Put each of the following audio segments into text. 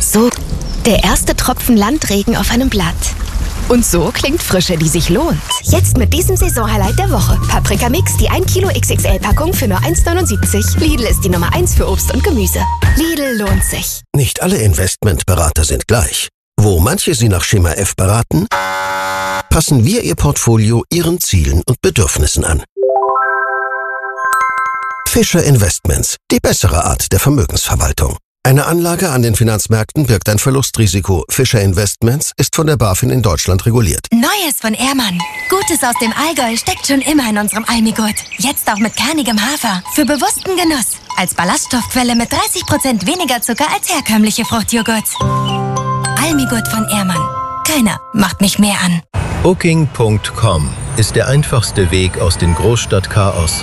So, der erste Tropfen Landregen auf einem Blatt. Und so klingt Frische, die sich lohnt. Jetzt mit diesem Saisonhighlight der Woche. Paprika Mix, die 1 Kilo XXL-Packung für nur 1,79. Lidl ist die Nummer 1 für Obst und Gemüse. Lidl lohnt sich. Nicht alle Investmentberater sind gleich. Wo manche Sie nach Schema F beraten, passen wir Ihr Portfolio Ihren Zielen und Bedürfnissen an. Fischer Investments, die bessere Art der Vermögensverwaltung. Eine Anlage an den Finanzmärkten birgt ein Verlustrisiko. Fischer Investments ist von der BaFin in Deutschland reguliert. Neues von Ehrmann. Gutes aus dem Allgäu steckt schon immer in unserem Almigurt. Jetzt auch mit kernigem Hafer. Für bewussten Genuss. Als Ballaststoffquelle mit 30% weniger Zucker als herkömmliche Fruchtjoghurt. Almigurt von Ehrmann. Keiner macht mich mehr an. Booking.com ist der einfachste Weg aus dem Großstadtchaos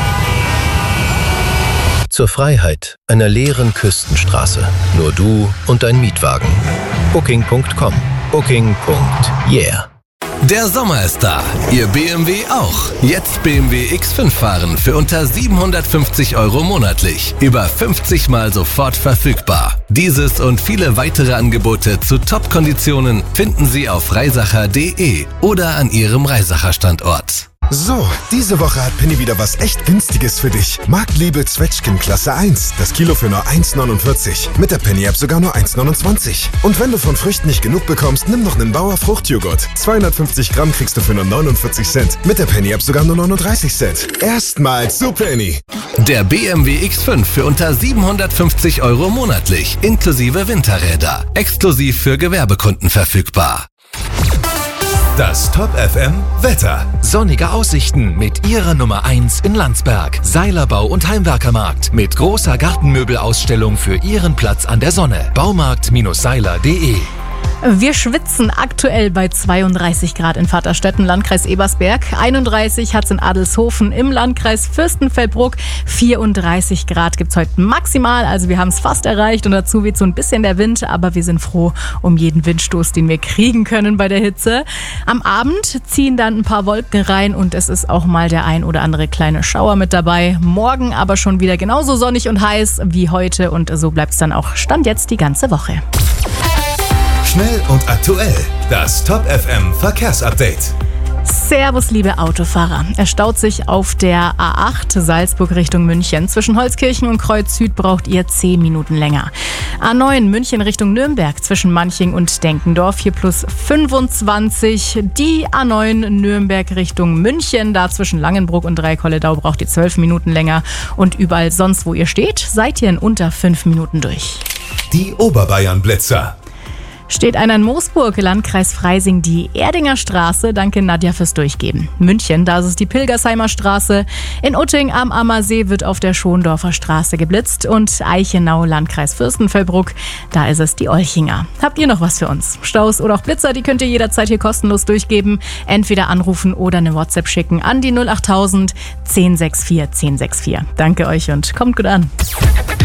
zur Freiheit einer leeren Küstenstraße. Nur du und dein Mietwagen. Booking.com. Booking.yeah. Der Sommer ist da. Ihr BMW auch. Jetzt BMW X5 fahren für unter 750 € monatlich. Über 50 Mal sofort verfügbar. Dieses und viele weitere Angebote zu Top-Konditionen finden Sie auf reisacher.de oder an Ihrem Reisacher-Standort. So, diese Woche hat Penny wieder was echt Günstiges für dich. Marktliebe Zwetschgen Klasse 1. Das Kilo für nur 1,49. Mit der Penny-App sogar nur 1,29. Und wenn du von Früchten nicht genug bekommst, nimm noch einen Bauer Fruchtjoghurt. 250 Gramm kriegst du für nur 49 Cent. Mit der Penny-App sogar nur 39 Cent. Erstmals zu Penny. Der BMW X5 für unter 750 € monatlich. Inklusive Winterräder. Exklusiv für Gewerbekunden verfügbar. Das Top FM Wetter. Sonnige Aussichten mit Ihrer Nummer 1 in Landsberg. Seilerbau und Heimwerkermarkt mit großer Gartenmöbelausstellung für Ihren Platz an der Sonne. Baumarkt-seiler.de. Wir schwitzen aktuell bei 32 Grad in Vaterstetten, Landkreis Ebersberg. 31 hat es in Adelshofen im Landkreis Fürstenfeldbruck. 34 Grad gibt es heute maximal. Also wir haben es fast erreicht und dazu weht so ein bisschen der Wind. Aber wir sind froh um jeden Windstoß, den wir kriegen können bei der Hitze. Am Abend ziehen dann ein paar Wolken rein und es ist auch mal der ein oder andere kleine Schauer mit dabei. Morgen aber schon wieder genauso sonnig und heiß wie heute und so bleibt es dann auch Stand jetzt die ganze Woche. Schnell und aktuell. Das Top FM Verkehrsupdate. Servus, liebe Autofahrer. Es staut sich auf der A8 Salzburg Richtung München. Zwischen Holzkirchen und Kreuz Süd braucht ihr 10 Minuten länger. A9 München Richtung Nürnberg zwischen Manching und Denkendorf. Hier plus 25. Die A9 Nürnberg Richtung München. Da zwischen Langenbruck und Dreikolledau braucht ihr 12 Minuten länger. Und überall sonst, wo ihr steht, seid ihr in unter 5 Minuten durch. Die Oberbayern-Blitzer. Steht einer in Moosburg, Landkreis Freising, die Erdinger Straße. Danke Nadja fürs Durchgeben. München, da ist es die Pilgersheimer Straße. In Utting am Ammersee wird auf der Schondorfer Straße geblitzt. Und Eichenau, Landkreis Fürstenfeldbruck, da ist es die Olchinger. Habt ihr noch was für uns? Staus oder auch Blitzer, die könnt ihr jederzeit hier kostenlos durchgeben. Entweder anrufen oder eine WhatsApp schicken an die 08000 1064 1064. Danke euch und kommt gut an.